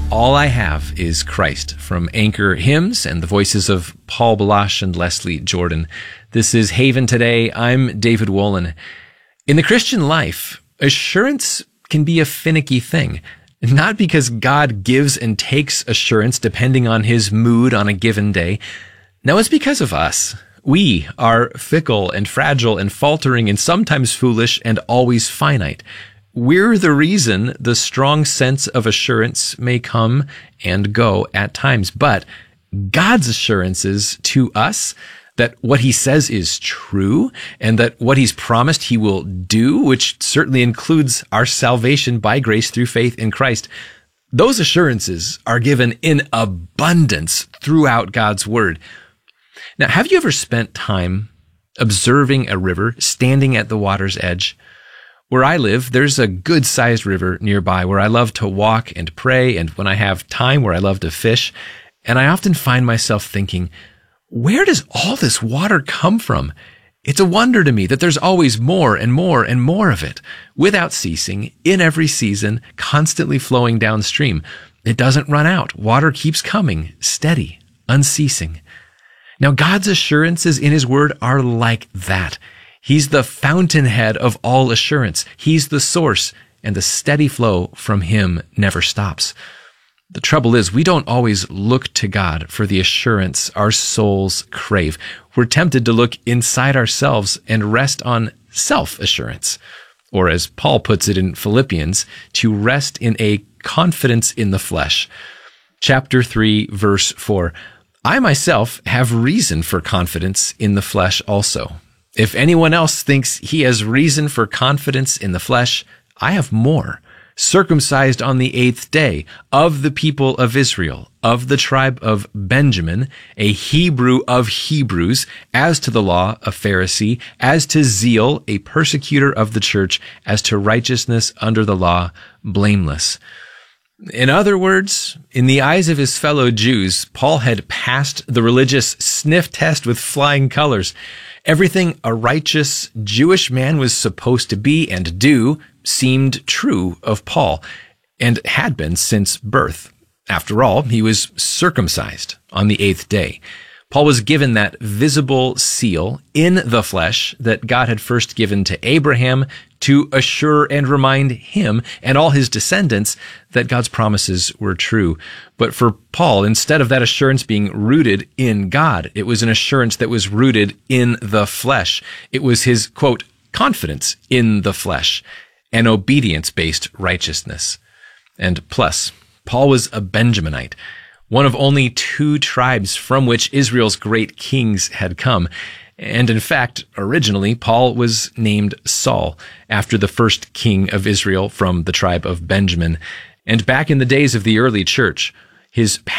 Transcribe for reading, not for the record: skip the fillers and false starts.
All I Have is Christ, from Anchor Hymns and the voices of Paul Balash and Leslie Jordan. This is Haven Today. I'm David Wolin. In the Christian life, assurance can be a finicky thing. Not because God gives and takes assurance depending on his mood on a given day. No, it's because of us. We are fickle and fragile and faltering and sometimes foolish and always finite. We're the reason the strong sense of assurance may come and go at times. But God's assurances to us that what he says is true and that what he's promised he will do, which certainly includes our salvation by grace through faith in Christ, those assurances are given in abundance throughout God's word. Now, have you ever spent time observing a river, standing at the water's edge? Where I live, there's a good-sized river nearby where I love to walk and pray, and when I have time, where I love to fish. And I often find myself thinking, where does all this water come from? It's a wonder to me that there's always more and more and more of it, without ceasing, in every season, constantly flowing downstream. It doesn't run out. Water keeps coming, steady, unceasing. Now, God's assurances in his word are like that. He's the fountainhead of all assurance. He's the source, and the steady flow from him never stops. The trouble is, we don't always look to God for the assurance our souls crave. We're tempted to look inside ourselves and rest on self-assurance. Or as Paul puts it in Philippians, to rest in a confidence in the flesh. Chapter 3, verse 4, I myself have reason for confidence in the flesh also. If anyone else thinks he has reason for confidence in the flesh, I have more. Circumcised on the 8th day, of the people of Israel, of the tribe of Benjamin, a Hebrew of Hebrews, as to the law, a Pharisee, as to zeal, a persecutor of the church, as to righteousness under the law, blameless. In other words, in the eyes of his fellow Jews, Paul had passed the religious sniff test with flying colors. Everything a righteous Jewish man was supposed to be and do seemed true of Paul, and had been since birth. After all, he was circumcised on the 8th day. Paul was given that visible seal in the flesh that God had first given to Abraham to assure and remind him and all his descendants that God's promises were true. But for Paul, instead of that assurance being rooted in God, it was an assurance that was rooted in the flesh. It was his, quote, confidence in the flesh, an obedience-based righteousness. And plus, Paul was a Benjaminite, one of only 2 tribes from which Israel's great kings had come. And in fact, originally, Paul was named Saul, after the first king of Israel from the tribe of Benjamin. And back in the days of the early church, his